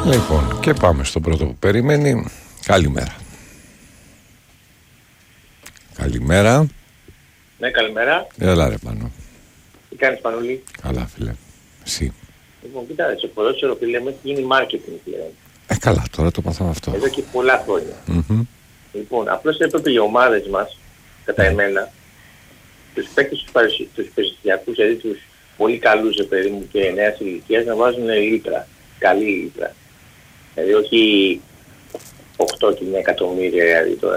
Λοιπόν, και πάμε στο πρώτο που περιμένει. Καλημέρα. Καλημέρα. Ναι, καλημέρα. Έλα ρε Πανώ. Τι κάνεις, Πανούλη? Καλά φίλε. Εσύ? Λοιπόν, κοιτάξτε, το ποδόσφαιρο, φίλε μου, έχει γίνει marketing πλέον. Καλά, τώρα το πάθαμε αυτό. Εδώ και πολλά χρόνια. Λοιπόν, απλώς έπρεπε οι ομάδες μας, κατά εμένα, τους παίκτες τους περιστατιακούς, δηλαδή τους πολύ καλούς, παιδί μου, και νέας ηλικίας, να βάζουν λίτρα. Καλή λίτρα. Δηλαδή όχι 8 και 9 εκατομμύρια, δηλαδή τώρα.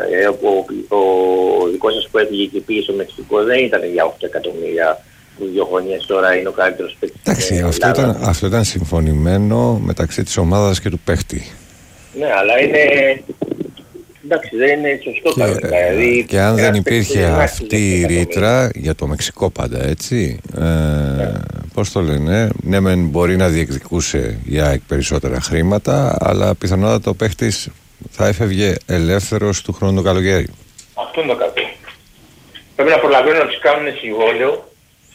Ο δικός σας που έφυγε και πήγε στο Μεξικό δεν ήταν για 8 εκατομμύρια που 2 χρονιές τώρα είναι ο καλύτερος παίκτης. Εντάξει, αυτό ήταν συμφωνημένο μεταξύ της ομάδας και του παίκτη. Ναι, αλλά είναι... Εντάξει, δεν είναι σωστό δηλαδή, και αν δεν υπήρχε αυτή η ρήτρα για το Μεξικό πάντα, έτσι, πώς το λένε, ναι μεν μπορεί να διεκδικούσε για περισσότερα χρήματα, αλλά πιθανότατα ο παίχτης θα έφευγε ελεύθερος του χρόνου το καλοκαίρι. Αυτό είναι το κακό. Πρέπει να προλαβαίνουν να τους κάνουν συμβόλαιο,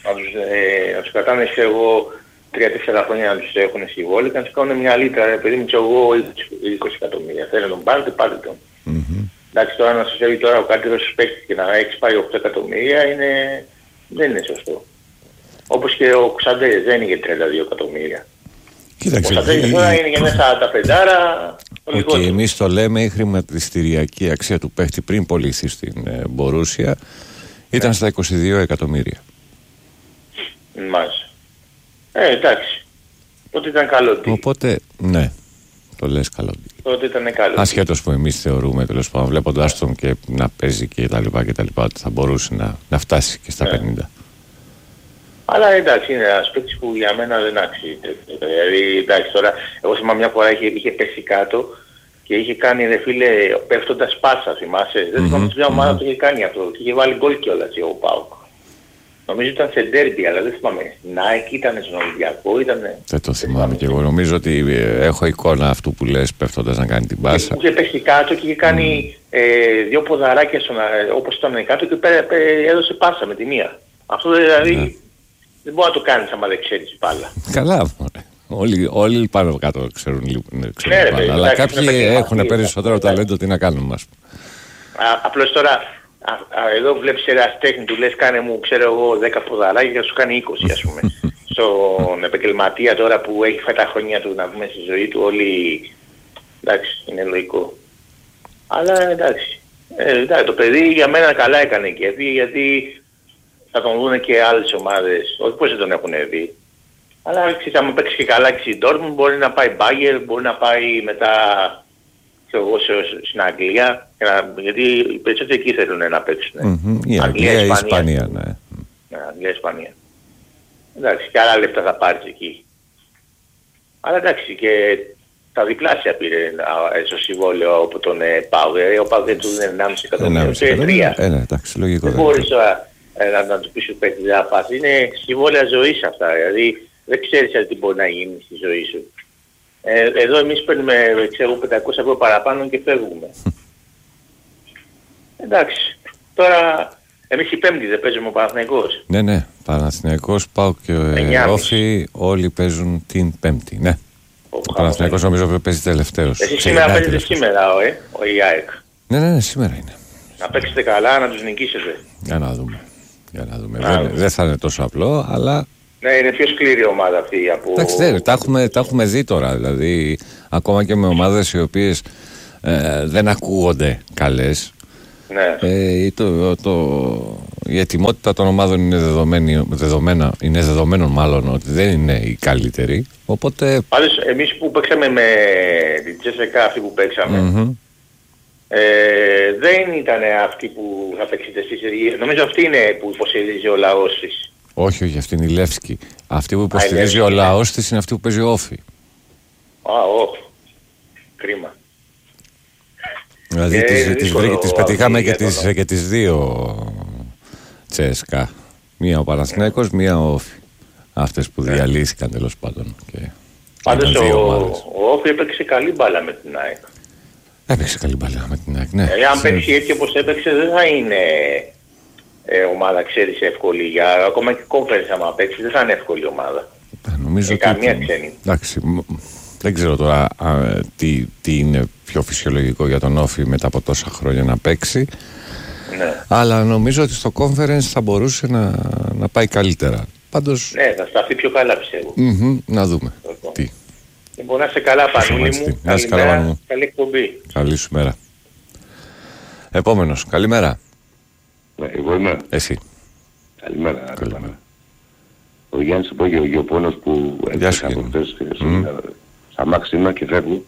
να τους κρατάνε σε εγώ 3-4 χρόνια να τους έχουν συμβόλαιο και να τους κάνουν μια λίτρα, παιδί μου, εγώ 20 εκατομμύρια. Θέλω να τον πάρετε, πάρτε τον. Εντάξει, τώρα να σας φεύγει τώρα ο καλύτερος παίκτης και να έχεις πάρει 8 εκατομμύρια δεν είναι σωστό. Όπως και ο Ξαντέρες δεν είναι για 32 εκατομμύρια. Κοίταξε, ο Ξαντέρες τώρα είναι για μέσα τα πεντάρα. Και εμείς το λέμε, η χρηματιστηριακή αξία του παίκτη πριν πωληθεί στην Μπορούσια ήταν στα 22 εκατομμύρια. Μάλιστα. Εντάξει. Τότε ήταν καλό. Οπότε, ναι. Το λες καλό. Τότε ήταν καλό. Ασχέτως που εμείς θεωρούμε, τέλος πάντων, βλέποντάς τον και να παίζει και τα λοιπά, ότι θα μπορούσε να φτάσει και στα 50. Αλλά εντάξει, είναι ένας παίκτης που για μένα δεν άξιζε. Δηλαδή, εντάξει, τώρα, εγώ θυμάμαι μια φορά είχε πέσει κάτω και είχε κάνει, ρε φίλε, πέφτοντας πάσα, θυμάσαι. Δεν θυμάμαι μια ομάδα που είχε κάνει αυτό. Και είχε βάλει γκολ κιόλας ο ΠΑΟΚ. Νομίζω ήταν σε ντέρμπι, αλλά δεν θυμάμαι. Nike ήταν στον Ολυμπιακό, ήτανε... Δεν το θυμάμαι κι εγώ. Νομίζω ότι έχω εικόνα αυτού που λες πέφτοντας να κάνει την πάσα. Είχε πέσει κάτω και είχε κάνει 2 ποδαράκια όπως ήταν κάτω και έδωσε πάσα με τη μία. Αυτό δηλαδή δεν μπορεί να το κάνεις άμα δεν ξέρεις μπάλα. Καλά, όλοι πάνω κάτω ξέρουν μπάλα. Αλλά κάποιοι έχουν περισσότερο ταλέντο, τι να κάνουμε μας. Απλώς τώρα... Εδώ βλέπεις ερασιτέχνη, του λες κάνε μου, ξέρω εγώ, 10 ποδαράκια και θα σου κάνει 20, ας πούμε. Στον επαγγελματία τώρα που έχει φάει τα χρόνια του, να πούμε, στη ζωή του, όλοι... Εντάξει, είναι λογικό. Αλλά εντάξει, το παιδί για μένα καλά έκανε και έφυγε, γιατί θα τον δουν και άλλες ομάδες, όχι πως δεν τον έχουν δει. Αλλά ξέρεις, άμα παίξει και καλά και στην Dortmund, μπορεί να πάει Bayern, μπορεί να πάει μετά... εγώ στην Αγγλία, γιατί οι περισσότεροι εκεί θέλουν να παίξουν. Η Αγγλία ή η Ισπανία, ναι. Αγγλία, Ισπανία. Εντάξει, και άλλα λεφτά θα πάρεις εκεί. Αλλά εντάξει, και τα διπλάσια πήρε στο συμβόλαιο από τον ΠΑΟΚ. Ο ΠΑΟΚ δεν του δίνει 1,5 εκατομμύρια. Εντάξει, λογικό. Δεν μπορείς να του πεις ο παίκτης να πας. Είναι συμβόλαια ζωής αυτά, δηλαδή δεν ξέρεις τι μπορεί να γίνει στη ζωή σου. Εδώ εμείς παίρνουμε, ξέρω, 500 ευρώ παραπάνω και φεύγουμε. Εντάξει. Τώρα, εμείς η Πέμπτη δεν παίζουμε ο Παναθηναϊκός. Ναι, Παναθηναϊκός, ΠΑΟΚ και Όφη, όλοι παίζουν την Πέμπτη, ναι. Ο Παναθηναϊκός νομίζω παίζει τελευταίος. Εσύ σήμερα παίζετε σήμερα, ο ΙΑΕΚ. Ναι, σήμερα είναι. Να παίξετε καλά, να τους νικήσετε. Για να δούμε. Δεν θα είναι τόσο απλό, αλλά... Ναι, είναι πιο σκληρή ομάδα αυτή από... Εντάξει, τα έχουμε δει τώρα, δηλαδή ακόμα και με ομάδες οι οποίες δεν ακούγονται καλές. Ναι. Η ετοιμότητα των ομάδων είναι δεδομένο μάλλον ότι δεν είναι η καλύτερη, οπότε... Πάντως εμείς που παίξαμε με την Τζέσσεκα, αυτή που παίξαμε, δεν ήταν αυτή που θα παίξετε εσείς. Νομίζω αυτή είναι που υποστηρίζει ο λαός της. Όχι, αυτή είναι η Λεύσκη. Αυτή που υποστηρίζει ο λαός της είναι αυτή που παίζει Όφη. Όχι. Κρίμα. Δηλαδή τις πετύχαμε και τις δύο Τσέσκα. Μία ο Παναθηναϊκός, μία ο Όφη. Αυτές που διαλύθηκαν τέλος πάντων. Πάντως ο Όφη έπαιξε καλή μπάλα με την ΑΕΚ. Έπαιξε καλή μπάλα με την ΑΕΚ, ναι. Αν παίξει έτσι όπως έπαιξε δεν θα είναι... ομάδα, ξέρεις, εύκολη. Ακόμα και κόμφερες άμα παίξει δεν θα είναι εύκολη ομάδα. Νομίζω ότι... καμία ξένη. Εντάξει, Δεν ξέρω τώρα τι είναι πιο φυσιολογικό για τον Όφη μετά από τόσα χρόνια να παίξει. Ναι. Αλλά νομίζω ότι στο conference θα μπορούσε να πάει καλύτερα. Πάντως... Ναι, θα σταθεί πιο καλά πιστεύω. Να δούμε. Τι. Λοιπόν, να είσαι καλά, Πανούλη μου. Καλημέρα, καλή εκπομπή. Καλή σου μέρα. Επόμενος, καλημέρα. Εγώ είμαι. Εσύ. Καλημέρα. Ο Γιάννης από Γεωπόνος που έρχεται από χθες στα μάξιμα και φεύγω.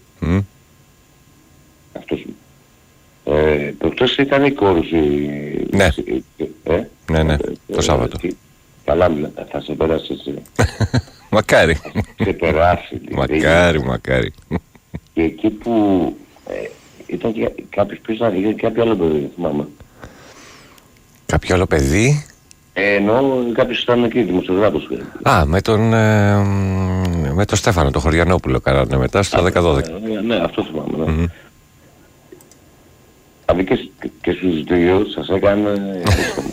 Αυτός. Προχτές ήταν η κόρουση. Ναι. Ναι, το Σάββατο. Καλά, θα σε πέρασε εσύ. Μακάρι. Σε περάσει. Μακάρι. Και εκεί που ήταν κάποιος πίσω, είχε κάποιο άλλο παιδί, θυμάμαι. Κάποιο άλλο παιδί? Ενώ κάποιος ήταν εκεί, δημοσιογράφος. Με τον Στέφανο, τον Χωριανόπουλο κάνανε μετά στο 10-12. Ναι, αυτό θυμάμαι. Δηλαδή και στους δύο σας έκανε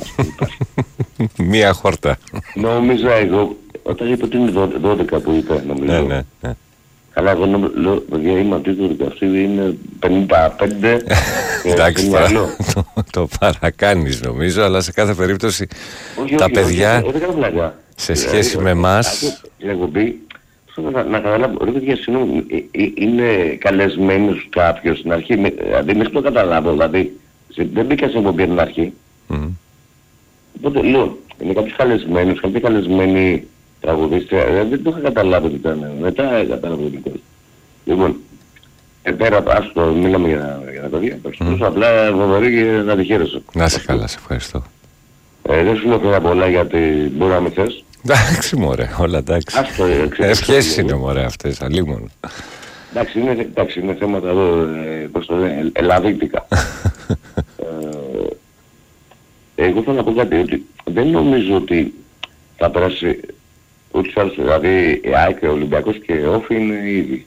μία χόρτα. Νόμιζα εγώ, όταν είπε ότι είναι 12 που είπε, νομίζω. Ναι. Αλλά εγώ λέω, παιδιά, είμαι από το 12, είναι 55. Εντάξει, το παρακάνεις νομίζω, αλλά σε κάθε περίπτωση τα παιδιά σε σχέση με εμάς... Να καταλάβω, ρε παιδιά, συγγνώμη, είναι καλεσμένος κάποιος στην αρχή, δηλαδή μέχρι το καταλάβω, δηλαδή δεν μπήκα σε εκπομπή στην αρχή. Οπότε λέω, είναι κάποιος καλεσμένος, κάποια καλεσμένη τραγουδίστρια, δεν το είχα καταλάβει τι ήταν, μετά κατάλαβα το δικό. Λοιπόν, πέρα από αυτό, μίλαμε για τα παιδιά, απλά φοβερή και να τη χαίρεσαι. Να σε καλά, σε ευχαριστώ. Δεν σου λέω πέρα πολλά γιατί μπορεί να με θες. Εντάξει μωρέ, όλα εντάξει. Ευχές είναι μωρέ αυτές, αλίμονο. Εντάξει, είναι θέματα εδώ, πώς το λένε, ελλαδίτικα. Εγώ θέλω να πω κάτι, ότι δεν νομίζω ότι θα περάσει ούτως άλλως, δηλαδή ΑΕΚ, Ολυμπιακός και Όφη είναι ήδη.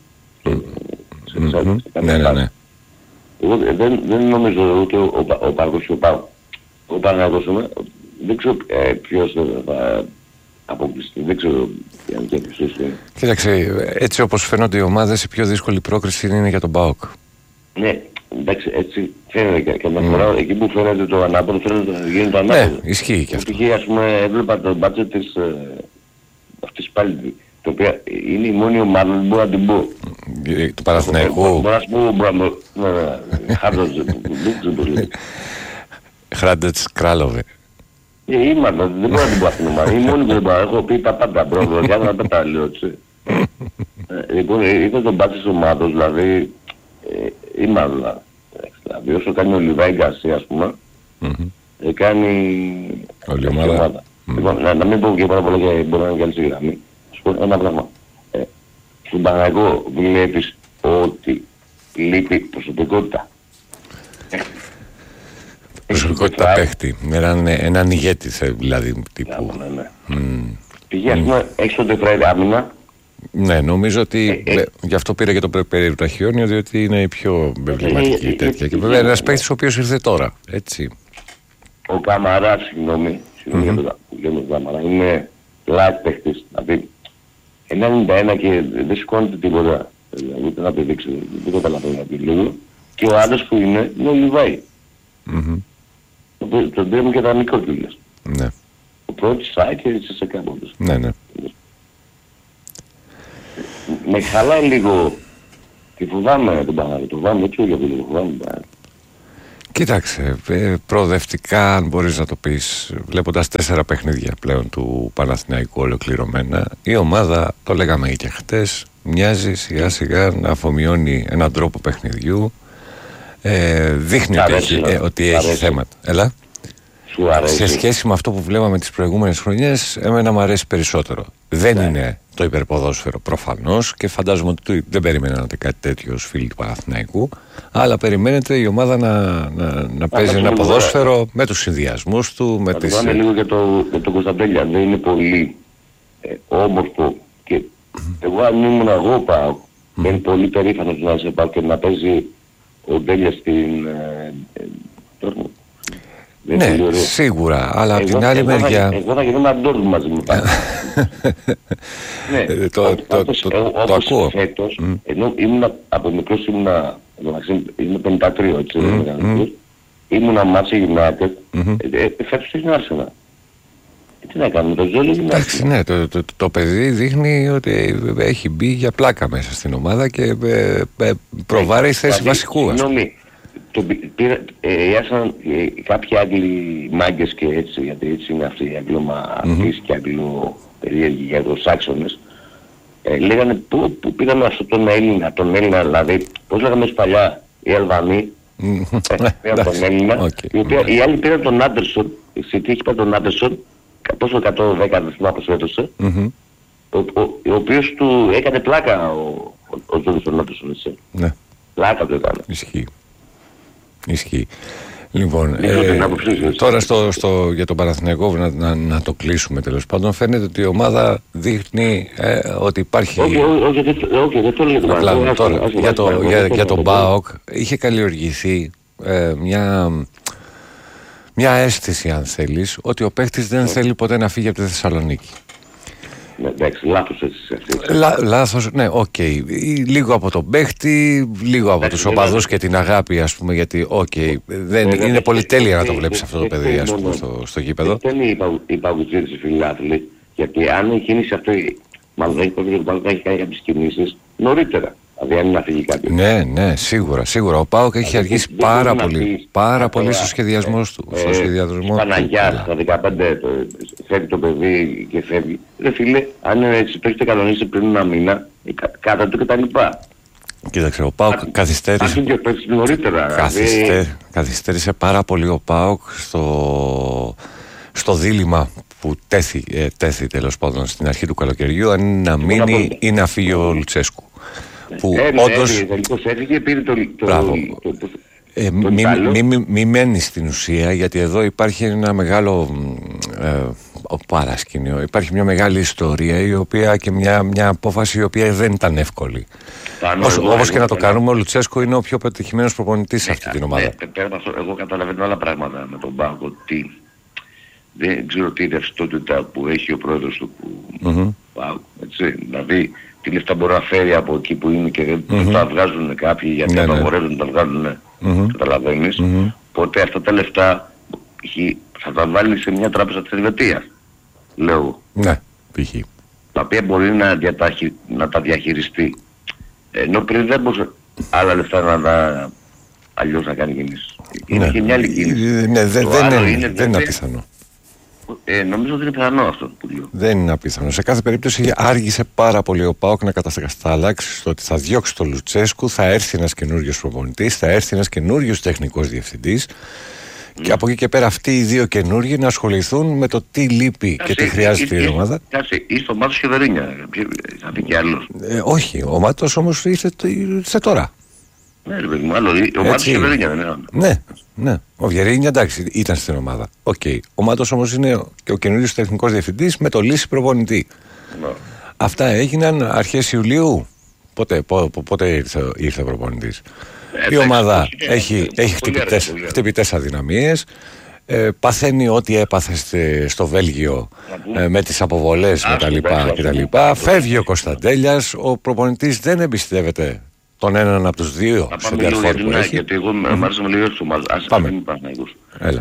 Ναι. Εγώ δεν νομίζω ούτε ο Παγκός και ο Παναγός, δεν ξέρω ποιος θα αποκλειστεί, δεν ξέρω αν και ποιος είναι. Κοίταξε, έτσι όπως φαίνονται οι ομάδες, η πιο δύσκολη πρόκριση είναι για τον ΠΑΟΚ. Ναι, εντάξει, έτσι φαίνεται και μια φορά εκεί που φαίνεται το ανάποδο, φαίνεται να γίνει το ανάποδο. Ναι, ισχύει και αυτό. Ας πούμε, έβλεπα το μπάτζετ της αυτής πάλι, το οποίο είναι η μόνη ομάδα που μπορώ να την πω. Του Παναθηναϊκού. Μπορώ να σου πω, Χράντετς Κράλοβε. Είμαι, δεν μπορώ να την πω αυτήν την ομάδα. Η μόνη που δεν μπορώ, έχω πει τα πάντα μπρόβο, για να τα λέω, έτσι. Λοιπόν, είδα τον μπάτζετ της ομάδος, δηλαδή, είμαι άλλα. Δηλαδή, όσο κάνει ο Λιβάη Γκαρσία, ας πούμε, κάνει όλη η ομάδα. Λοιπόν, να μην πω και πάρα πολλά και μπορεί να είναι καλή στη γραμμή. Σου πω ένα πράγμα. Στον Παναγό βλέπεις ότι λείπει προσωπικότητα. Προσωπικότητα παίχτη. Έναν ηγέτη δηλαδή τύπου. Ναι. Πήγε, ας πούμε, έχεις τον τετραετή άμυνα. Ναι, νομίζω ότι γι' αυτό πήρε και το Περιουταχιόνιο, διότι είναι η πιο εμβληματική τέτοια. Και βέβαια ένας παίχτης ο οποίος ήρθε τώρα, έτσι. Ο Καμαράς, συγγνώμη για τον Καμαρά, είναι live παίχτης. Δηλαδή, 91 και δεν σηκώνεται τίποτα. Ούτε να πηδήξει, δεν καταλαβαίνω να πει λίγο. Και ο άλλος που είναι ο Λιβάη. Τον δίνουμε και τα μικρόκυλες. Ναι. Ο πρώτος σάει και είσαι σε κάποτε. Ναι. Με χαλάει λίγο, τη φοβάμαι τον Παναγό, το φοβάμαι έτσι για λίγο, φοβάμαι τον Παναγό. Κοίταξε, προοδευτικά αν μπορείς να το πεις, βλέποντας 4 παιχνίδια πλέον του Παναθηναϊκού ολοκληρωμένα, η ομάδα, το λέγαμε και χτες, μοιάζει σιγά σιγά να αφομοιώνει έναν τρόπο παιχνιδιού, δείχνει ότι έχει θέματα. Έλα. Σε σχέση με αυτό που βλέπαμε τις προηγούμενες χρονιές, εμένα μου αρέσει περισσότερο. Δεν είναι το υπερποδόσφαιρο προφανώς και φαντάζομαι ότι δεν περιμένατε κάτι τέτοιο ως φίλοι του Παναθηναϊκού, αλλά περιμένετε η ομάδα να παίζει ένα ποδόσφαιρο με τους συνδυασμούς του. Θα το πάμε λίγο για το Κωνσταντέλια. Δεν είναι πολύ όμορφο και εγώ αν ήμουν εγώ πάω, δεν είναι πολύ περήφανος να σε πάω και να παίζει ο Ντέλια στην... Ναι, σίγουρα, αλλά από την άλλη μεριά... Εγώ θα γινόμουν αντόρου μαζί μου. Ναι, το ακούω. Φέτος, ενώ από μικρός ήμουνα 53, έτσι, ήμουνα Μάτσε United, φέτος είναι Arsenal. Τι να κάνουμε, το ζώλιο είναι... Εντάξει, ναι, το παιδί δείχνει ότι έχει μπει για πλάκα μέσα στην ομάδα και προβάρει θέση βασικού. Συγγνώμη, έσαν κάποιοι Άγγλοι μάγκες και έτσι, γιατί έτσι είναι αυτοί οι Αγγλομαθείς και Αγγλοπερίεργοι για τους Σάξονες, λέγανε πού πήραμε αυτό τον Έλληνα, δηλαδή, πώς λέγαμε παλιά, οι Αλβανοί, πήραν τον Έλληνα, οι άλλοι πήραν τον Άντερσον, η City έχει πάρει τον Άντερσον, πόσο 110 δεν θυμάμαι πώς έδωσε, ο οποίος του έκανε πλάκα ο Τζόνσον Άντερσον, έτσι. Ναι. Πλάκα του έκανε. Ισχύει. Λοιπόν, τώρα για τον Παναθηναϊκό να το κλείσουμε τέλος πάντων. Φαίνεται ότι η ομάδα δείχνει ότι υπάρχει... Όχι, δεν το λέω τώρα. Για τον ΠΑΟΚ είχε καλλιεργηθεί μια αίσθηση, αν θέλεις, ότι ο παίχτης δεν θέλει ποτέ να φύγει από τη Θεσσαλονίκη. Εντάξει, λάθος έτσι. Λάθος, ναι, οκ. Λίγο από τον παίχτη, λίγο από τους οπαδούς και την αγάπη, ας πούμε, γιατί, είναι πολυτέλεια να το βλέπεις αυτό το παιδί, ας πούμε, στο γήπεδο. Δεν είναι οι παγκοσμίοι φιλάθλοι, γιατί αν η κίνηση αυτή, μάλλον δεν έχει κάνει κάποιες κινήσεις νωρίτερα. Δηλαδή αν να φύγει κάποιος. Ναι, σίγουρα. Ο ΠΑΟΚ έχει αργήσει πάρα πολύ στο σχεδιασμό του. Στο σχεδιασμό Παναγιά, στα 15 φεύγει το παιδί και φεύγει. Ρε φίλε, αν έτσι το έχετε κανονίσει πριν ένα μήνα, κάτω του κτλ. Κοίταξε, ο ΠΑΟΚ καθυστέρησε. Καθυστέρησε πάρα πολύ ο ΠΑΟΚ στο δίλημμα που τέθη τέλος πάντων στην αρχή του καλοκαιριού, αν είναι να μείνει ή να φύγει ο Λουτσέσκου. Που όντως έφυγε, πήρε το μη μένει στην ουσία, γιατί εδώ υπάρχει ένα μεγάλο παρασκήνιο, υπάρχει μια μεγάλη ιστορία η οποία και μια απόφαση η οποία δεν ήταν εύκολη. Όπως και να το κάνουμε, ο Λουτσέσκο είναι ο πιο πετυχημένος προπονητής σε αυτή την ομάδα. Εγώ καταλαβαίνω άλλα πράγματα με τον ΠΑΟΚ, ότι δεν ξέρω τι ρευστότητα που έχει ο πρόεδρος του ΠΑΟΚ, έτσι, δηλαδή τι λεφτά μπορεί να φέρει από εκεί που είναι και δεν τα βγάζουν κάποιοι, γιατί απαγορεύουν να τα βγάζουν, καταλαβαίνεις. Οπότε αυτά τα λεφτά θα τα βάλει σε μια τράπεζα της Ελβετίας, λέω. Ναι, π.χ. Τα οποία μπορεί να τα διαχειριστεί. Ενώ πριν δεν μπορούσε άλλα λεφτά αλλιώς να κάνει κινήσεις. Είναι και μια άλλη κίνηση. Ναι, δεν είναι απίθανο. Νομίζω ότι είναι πιθανό αυτό που λέω. Δεν είναι απίθανο. Σε κάθε περίπτωση άργησε πάρα πολύ ο ΠΑΟΚ να αλλάξει στο ότι θα διώξει τον Λουτσέσκου, θα έρθει ένας καινούριος προπονητής, θα έρθει ένας καινούριος τεχνικός διευθυντής και από εκεί και πέρα αυτοί οι δύο καινούργοι να ασχοληθούν με το τι λείπει και τι χρειάζεται η ομάδα. Κάτσε, είσαι ο Μάτος Σεβερίνια, θα πει κι άλλος. Όχι, ο Μάτος όμως ήρθε τώρα. Ναι, ρε παιδί μου, άλλο, ο Μάτος Σεβερίνια δεν είναι. Ναι. Ο Βιερίνια εντάξει ήταν στην ομάδα. Ο Μάτος όμως είναι και ο καινούριος τεχνικός διευθυντής με το λύση προπονητή. Αυτά έγιναν αρχές Ιουλίου. Πότε ήρθε ο προπονητής. Η ομάδα έχει χτυπητές αδυναμίες. Παθαίνει ό,τι έπαθε στο Βέλγιο με τις αποβολές κτλ. Φεύγει ο Κωνσταντέλιας. Ο προπονητής δεν εμπιστεύεται τον έναν από τους δύο σε διαρφόρ που έχει. Γιατί εγώ μ' άρεσε με λίγο της ομάδας. Ας μην Παναθηναϊκούς.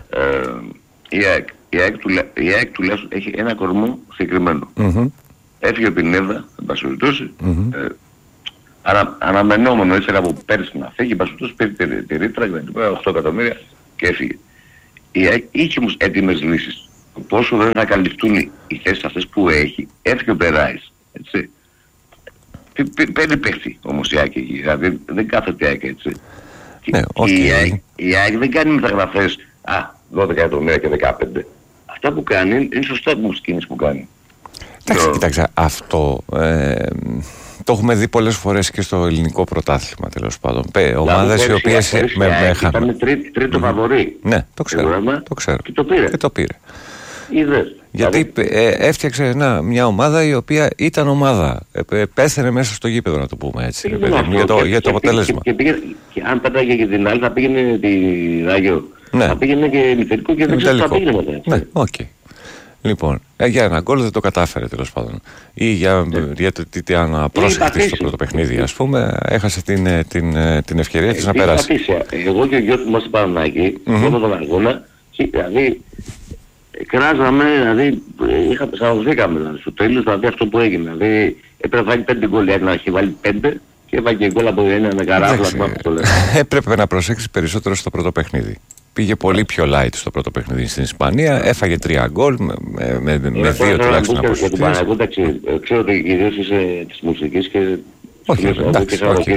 Η ΑΕΚ τουλάχιστον έχει ένα κορμό συγκεκριμένο. Έφυγε ο Πινέδα, εν πάση περιπτώσει. Αναμενόμενο ήθελε από πέρσι να φύγει, εν πάση περιπτώσει πήρε τη ρήτρα και 8 εκατομμύρια και έφυγε. Η ΑΕΚ είχε όμως έτοιμες λύσεις. Πόσο δεν θα καλυφθούν οι θέσεις αυτές που έχει, έφυγε ο Περάης. Έτσι. Παίρνει παίχτη όμως η ΑΕΚ εκεί, δηλαδή δεν κάθεται η ΑΕΚ έτσι. Ναι, η ΑΕΚ δεν κάνει μεταγραφές 12 εκατομμύρια και 15. Αυτά που κάνει είναι σωστά τις κίνησεις που κάνει. Εντάξει, κοιτάξτε, αυτό το έχουμε δει πολλές φορές και στο ελληνικό πρωτάθλημα τέλος πάντων. Ομάδες οι οποίες ήταν τρίτο φαβορί. Ναι, το ξέρω. Και το πήρε. Είδες. Γιατί έφτιαξε μια ομάδα η οποία ήταν ομάδα. Πέθανε μέσα στο γήπεδο, να το πούμε έτσι. Για το αποτέλεσμα. Και αν πέταγε και την άλλη θα πήγαινε την Άγιο Ναι. Θα πήγαινε και ημιτελικό και δεν ξέρω τι θα πήγαινε μετά. Ναι, οκ. Λοιπόν, για ένα γκολ δεν το κατάφερε τέλος πάντων. Ή για το τι αναπρόσεχτη στο πρώτο παιχνίδι, ας πούμε, έχασε την ευκαιρία της να περάσει. Εγώ και ο γιος μου είμαστε Παναθηναϊκοί, από τον αγώνα, δηλαδή κράζαμε, δηλαδή ξαναδοθήκαμε στο τέλος, δηλαδή αυτό που έγινε. Δηλαδή έπρεπε να βάλει 5 γκολ, να έχει βάλει 5 και έβαλε και γκολ από ένα με καράφλα. Έπρεπε να προσέξεις περισσότερο στο πρώτο παιχνίδι. Πήγε πολύ πιο light στο πρώτο παιχνίδι στην Ισπανία, έφαγε 3 γκολ με 2 τουλάχιστον αποστήσεις. Ξέρω ότι ιδίως είσαι της μουσικής και εντάξει,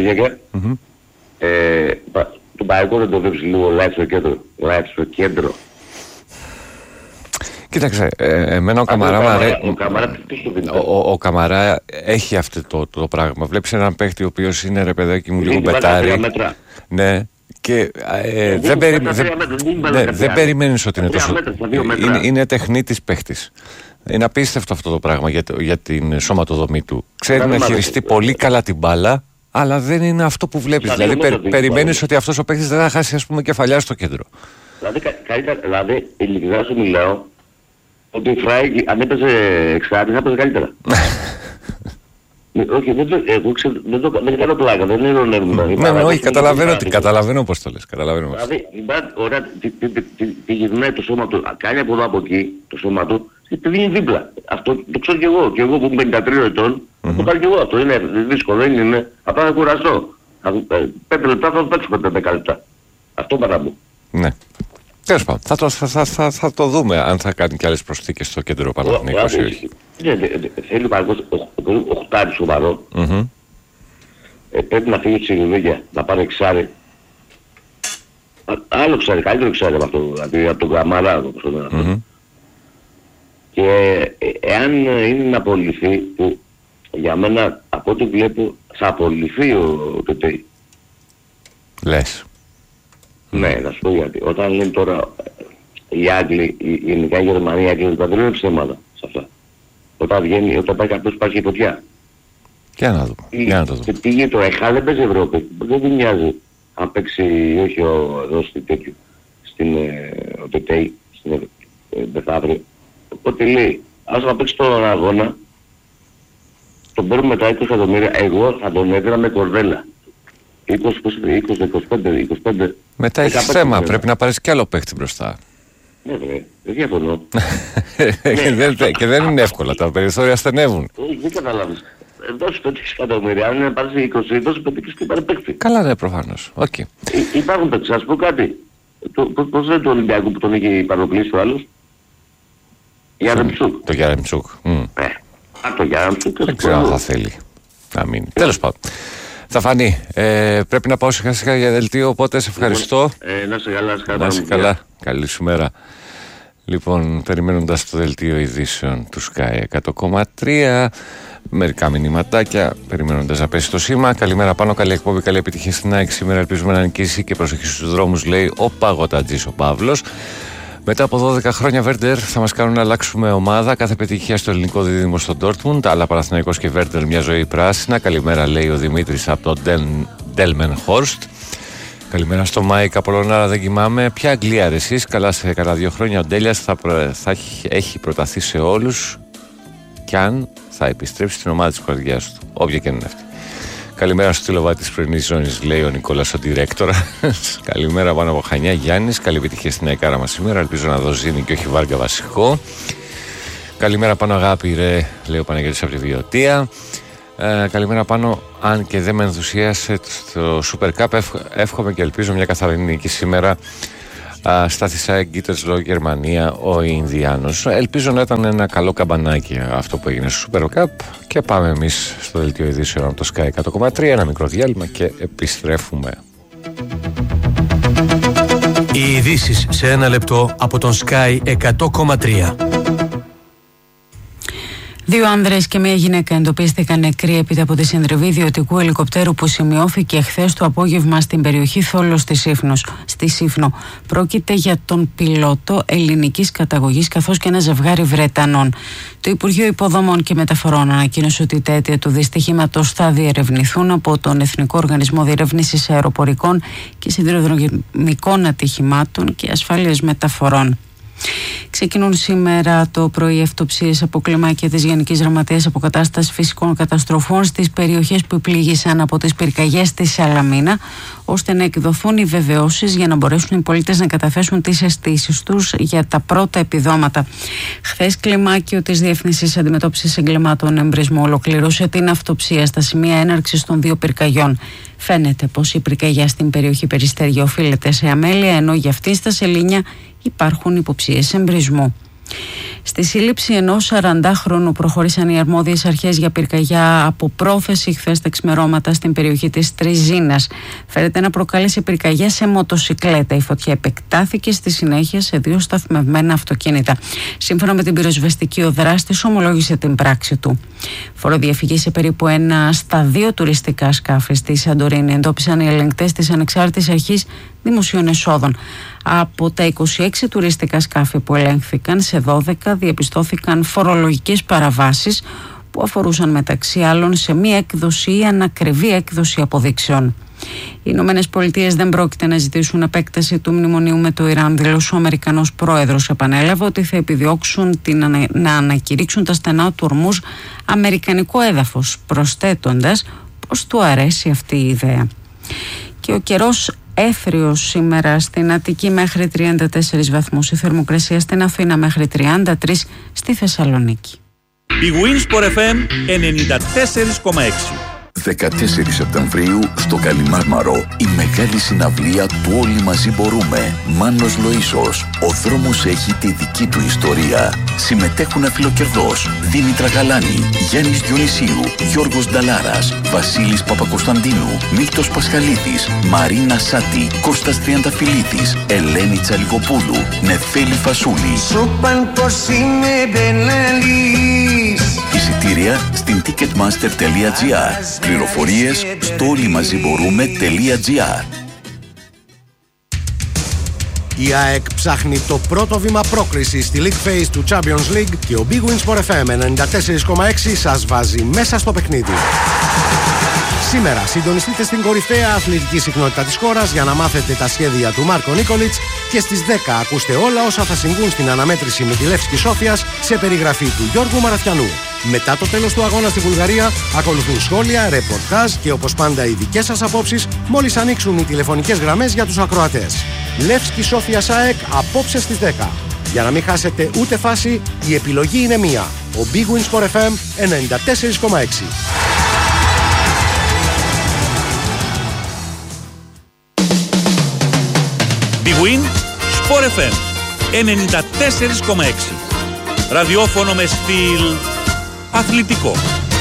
τον Παναθηναϊκό δεν το βλέπεις λίγο live στο κέντρο. Κοίταξε, εμένα ο Καμαρά έχει αυτό το πράγμα. Βλέπεις έναν παίχτη ο οποίος είναι ρε παιδάκι μου λίγο μπετάρι. Ναι. Και δεν περιμένεις ότι είναι τόσο. Είναι τεχνίτης παίχτης. Είναι απίστευτο αυτό το πράγμα για την σωματοδομή του. Ξέρει να χειριστεί πολύ καλά την μπάλα, αλλά δεν είναι αυτό που βλέπεις. Δηλαδή περιμένεις ότι αυτός ο παίχτης δεν θα χάσει, ας πούμε, κεφαλιά στο κέντρο. Δηλαδή ειλικρινά σου μιλάω ότι η Φράι αν έπαιζε εξάρι θα έπαιζε καλύτερα. Όχι, δεν κάνω πλάκα, δεν είναι ονέρμηνα. Ναι, όχι, καταλαβαίνω πώς το λες. Δηλαδή, ωραία, τη γυρνάει το σώμα του, κάνει από εδώ από εκεί το σώμα του και τη δίνει δίπλα. Αυτό το ξέρω κι εγώ. Και εγώ που είμαι 53 ετών, το κάνω κι εγώ. Αυτό είναι δύσκολο, δεν είναι. Απλά θα κουραστώ. 5 λεπτά θα το παίξω 5 λεπτά. Αυτό παραμπού. Ναι. Τέλος πάντων, θα το δούμε αν θα κάνει και άλλες προσθήκες στο κέντρο Παναθηναϊκός ή όχι. Θέλει ο Χουτάρης σοβαρό. Πρέπει να φύγει στη Σιλβίγια, να πάρει εξάρι. Άλλο εξάρι, καλύτερο εξάρι από αυτό, δηλαδή από τον Καμαρά. Και εάν είναι να απολυθεί, που για μένα από ό,τι βλέπω θα απολυθεί ο Τετέι. Λες. Ναι, να σου πω γιατί. Όταν λένε τώρα οι Άγγλοι, γενικά η Γερμανία, οι Άγγλοι δεν είναι ψέματα σε αυτά. Όταν πάει κάποιος υπάρχει η φωτιά. Για να δούμε. Και πήγε το ΕΧΑ, δεν παίζει Ευρώπη. Δεν του νοιάζει αν παίξει ή όχι εδώ στην τέτοιο, ο Τετέι, στην Μεθαύριο. Οπότε λέει, ας να παίξει τον αγώνα, τον παίρνουμε τα 20 εκατομμύρια, εγώ θα τον έδρα με κορδέλα. 20, 25. Μετά έχει θέμα, πρέπει να πάρεις κι άλλο παίχτη μπροστά. Ναι, δεν διαφωνώ. Και δεν είναι εύκολα, τα περιθώρια στενεύουν. Όχι, δεν καταλάβεις. Δώσε 5 εκατομμύρια, αν πάρεις 20, δώσε 5 και πάρει παίχτη. Καλά, ναι, προφανώς. Υπάρχουν παίκτες, ας πω κάτι. Πώς είναι το Ολυμπιακό που τον είχε παροπλήσει ο άλλος? Γιαρεμτσούκ. Το Γιαρεμτσούκ. Το Γιαρεμτσούκ. Δεν ξέρω αν θα θέλει να μείνει. Τέλος πάντων. Θα φανεί. Πρέπει να πάω σιγά σιγά για δελτίο, οπότε σε ευχαριστώ. Να σε καλά, να σε καλά. Καλή σου μέρα. Λοιπόν, περιμένοντας το δελτίο ειδήσεων του Sky 100,3, μερικά μηνυματάκια, περιμένοντας να πέσει το σήμα. Καλημέρα πάνω, καλή εκπομπή, καλή επιτυχία στην ΑΕΚ. Σήμερα ελπίζουμε να νικήσει και προσοχή στους δρόμους, λέει ο Παγωτατζής ο Παύλος. Μετά από 12 χρόνια Βέρντερ θα μας κάνουν να αλλάξουμε ομάδα. Κάθε επιτυχία στο ελληνικό δίδυμο στο Ντόρτμουντ. Αλλά Παναθηναϊκός και Βέρντερ μια ζωή πράσινα. Καλημέρα, λέει ο Δημήτρης από το Ντέλμεν Χόρστ. Καλημέρα στο Μάικ Απολωνάρα, δεν κοιμάμαι. Ποια Αγγλία ρε εσείς? Καλά, σε κανένα 2 χρόνια ο Ντέλιας θα έχει προταθεί σε όλους κι αν θα επιστρέψει στην ομάδα της καρδιάς του, όποια και είναι αυτή. Καλημέρα στο τηλεοβάτη της πρωινής ζώνης, λέει ο Νικόλας ο Διρέκτορα. Καλημέρα πάνω από Χανιά, Γιάννης. Καλή επιτυχία στην αεκάρα μας σήμερα. Ελπίζω να δω ζήνη και όχι βάρκα βασικό. Καλημέρα πάνω, αγάπη ρε, λέει ο Παναγιώτης από τη Βιωτία. Καλημέρα πάνω, αν και δεν με ενθουσίασε στο Super Cup, εύχομαι και ελπίζω μια καθαρή νίκη σήμερα στα Θησάη Γκίτερσλο, Γερμανία, ο Ινδιάνος. Ελπίζω να ήταν ένα καλό καμπανάκι αυτό που έγινε στο Super Cup. Και πάμε εμείς στο δελτίο ειδήσεων από το Sky 100,3, ένα μικρό διάλειμμα και επιστρέφουμε. Οι ειδήσεις σε 1 λεπτό από τον Sky 100,3. 2 άνδρες και μία γυναίκα εντοπίστηκαν νεκροί έπειτα από τη συντριβή ιδιωτικού ελικοπτέρου που σημειώθηκε χθες το απόγευμα στην περιοχή Θόλος στη Σύφνο. Πρόκειται για τον πιλότο ελληνικής καταγωγής καθώς και ένα ζευγάρι Βρετανών. Το Υπουργείο Υποδομών και Μεταφορών ανακοίνωσε ότι τα αίτια του δυστυχήματος θα διερευνηθούν από τον Εθνικό Οργανισμό Διερεύνησης Αεροπορικών και Σιδηροδρομικών Ατυχημάτων και Ασφάλειας Μεταφορών. Ξεκινούν σήμερα το πρωί αυτοψίες από κλιμάκια της Γενικής Γραμματείας Αποκατάστασης Φυσικών Καταστροφών στις περιοχές που πλήγησαν από τις πυρκαγιές στη Σαλαμίνα, ώστε να εκδοθούν οι βεβαιώσεις για να μπορέσουν οι πολίτες να καταθέσουν τις αισθήσεις τους για τα πρώτα επιδόματα. Χθες, κλιμάκιο της Διεύθυνσης Αντιμετώπισης Εγκλημάτων Εμπρισμού ολοκληρωσε την αυτοψία στα σημεία έναρξης των 2 πυρκαγιών. Φαίνεται πως η πυρκαγιά στην περιοχή Περιστέρια οφείλεται σε αμέλεια, ενώ για αυτή στα Σελήνια υπάρχουν υποψίες εμπρισμού. Στη σύλληψη ενός 40χρονου προχώρησαν οι αρμόδιες αρχές για πυρκαγιά από πρόθεση χθες τα ξημερώματα στην περιοχή της Τριζίνας. Φέρεται να προκάλεσε πυρκαγιά σε μοτοσικλέτα. Η φωτιά επεκτάθηκε στη συνέχεια σε 2 σταθμευμένα αυτοκίνητα. Σύμφωνα με την πυροσβεστική, ο δράστης ομολόγησε την πράξη του. Φοροδιαφυγή σε περίπου 1 στα 2 τουριστικά σκάφη στη Σαντορίνη εντόπισαν οι ελεγκτές της Ανεξάρτητης Αρχής Δημοσίων Εσόδων. Από τα 26 τουριστικά σκάφη που ελέγχθηκαν, σε 12 διαπιστώθηκαν φορολογικές παραβάσεις που αφορούσαν μεταξύ άλλων σε μη έκδοση ή ανακριβή έκδοση αποδείξεων. Οι Ηνωμένες Πολιτείες δεν πρόκειται να ζητήσουν επέκταση του μνημονίου με το Ιράν, δήλωσε ο Αμερικανός πρόεδρος. Επανέλαβε ότι θα επιδιώξουν να ανακηρύξουν τα στενά του Ορμούζ αμερικανικό έδαφος, προσθέτοντας πως του αρέσει αυτή η ιδέα. Και ο καιρός έθριος σήμερα στην Αττική μέχρι 34 βαθμούς, η θερμοκρασία στην Αθήνα μέχρι 33 στη Θεσσαλονίκη. Η Winsport FM 94,6. 14 Σεπτεμβρίου στο Καλιμάρμαρο η μεγάλη συναυλία του Όλοι Μαζί Μπορούμε. Μάνος Λοΐσος. Ο δρόμος έχει τη δική του ιστορία. Συμμετέχουν αφιλοκερδός Δήμητρα Γαλάνη, Γιάννης Διονυσίου, Γιώργος Νταλάρας, Βασίλης Παπακοσταντίνου, Μίλτος Πασχαλίδης, Μαρίνα Σάτη, Κώστας Τριανταφυλλίδης, Ελένη Τσαλικοπούλου, Νεφέλη Φασούλη. Εισιτήρια στην ticketmaster.gr. Πληροφορίες στο όλοιμαζιμπορούμε.gr. Η ΑΕΚ ψάχνει το πρώτο βήμα πρόκρισης στη League Phase του Champions League και ο Big Win Sport FM 94,6 σας βάζει μέσα στο παιχνίδι. Σήμερα συντονιστείτε στην κορυφαία αθλητική συχνότητα της χώρας για να μάθετε τα σχέδια του Μάρκο Νίκολιτς και στις 10 ακούστε όλα όσα θα συμβούν στην αναμέτρηση με τη Λεύσκη Σόφιας σε περιγραφή του Γιώργου Μαραθιανού. Μετά το τέλος του αγώνα στη Βουλγαρία ακολουθούν σχόλια, ρεπορτάζ και όπως πάντα οι δικές σας απόψεις μόλις ανοίξουν οι τηλεφωνικές γραμμές για τους ακροατές. Λεύσκη Σόφιας ΑΕΚ απόψε στις 10. Για να μην χάσετε ούτε φάση, η επιλογή είναι μία. Ο Big Win Sport FM 94,6. Big Win Sport FM 94,6. Ραδιόφωνο με στυλ αθλητικό.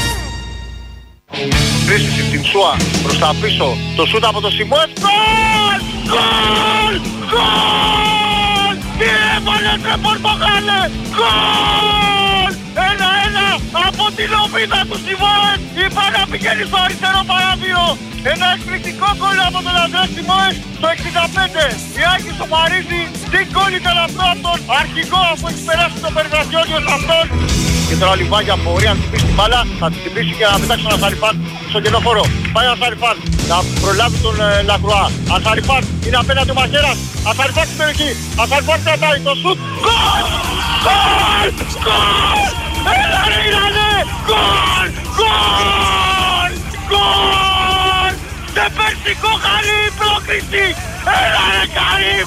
Κρίσιση την Σούα προς τα πίσω. Το σούτ από το Σιμόες. Γκολ! Γκολ! Γκολ! Τι έβαλε σε Πορτογάλε! Γκολ! 1-1 από την ομίδα του Σιμόες. Η Πάνα πηγαίνει στο αριστερό παράθυρο. Ένα εκπληκτικό γκολ από τον Αντρέα Σιμόες στο 65. Η Άκη στο Παρίσι. Τι γκολ ήταν αυτό από τον αρχηγό που έχει περάσει το Περιγραφιόνιο σε αυτόν. Και τώρα ο Λιβάγια μπορεί να χτυπήσει την μπάλα, θα την χτυπήσει και να πετάξει τον Ασαριφάν στον κενό χώρο. Πάει ο Ασαριφάν να προλάβει τον Λακρουά. Ασαριφάν είναι απέναντι ο Μαχαίρας. Ασαριφάν στην περιοχή. Ασαριφάν κρατάει το σουτ. Γκολ! Γκολ! Γκολ! Έλα ρε Ιρανέ! Γκολ! Γκολ! Γκολ! Σε περσικό χαλί η πρόκριση! Έλα ρε Καρύμ!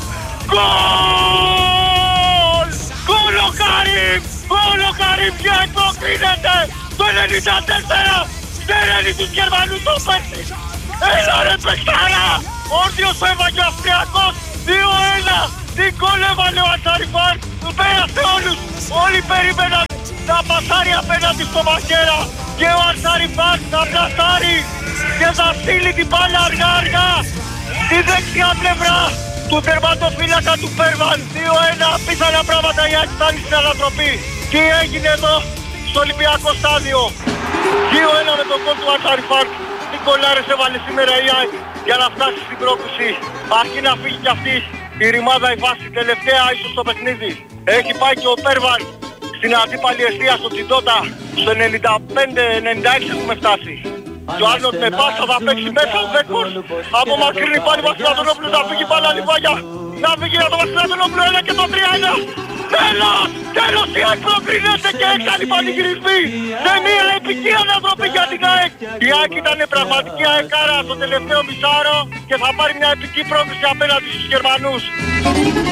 Γκολ! Γκολ ο Καρύμ! Γκολ ο Καρύμ και προκρίνεται το 94 στερένει τους Γερμανούς το πέρσι. Έλα ρε παιχτάρα! Όρθιος ο Ευαγγελιστριακός 2-1. Τι γκολ έβαλε ο Ασαριφάν, του πέρασε όλους. Όλοι περίμεναν να πασάρει απέναντι στο Μαχαίρα και ο Ασαριφάν θα πλασάρει και θα στείλει την μπάλα αργά αργά στη δεξιά πλευρά του τερματοφύλακα του Πέρβαν. 2-1, πίθανα πράγματα, η Άκη φτάνει στην ανατροπή. Τι έγινε εδώ στο Ολυμπιακό στάδιο. 2-1 με τον γκολ του Ατσαριφάρ. Τι γκολάρες έβαλε σήμερα η ΑΕΚ για να φτάσει στην πρόκριση. Αρκεί να φύγει κι αυτή η ρημάδα η βάση, τελευταία ίσως στο παιχνίδι. Έχει πάει και ο Πέρβαν στην αντίπαλη αιστεία στο Τσιντότα. Στο 95-96 έχουμε φτάσει. Και ο Άρνοντ με πάσα θα παίξει μέσα ο Βέκος. Απομακρύνει πάλι ο Βασιλατονόπουλος, θα φύγει πάλι Λιβάγια. Να φύγει για τον Βασιλατονόπουλο, 1 και το 3-1. Τέλος! Τέλος η ΑΕΚ προκρίνεται και έξαλλοι πανηγυρισμοί. Σε μια επική ανατροπή για την ΑΕΚ. Η ΑΕΚ ήταν πραγματική αεκάρα στο τελευταίο μισάωρο και θα πάρει μια επική πρόκριση απέναντι στους Γερμανούς.